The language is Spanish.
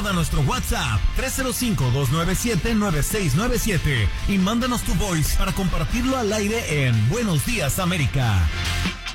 llama a nuestro WhatsApp 305-297-9697 y mándanos tu voice para compartirlo al aire en Buenos Días América.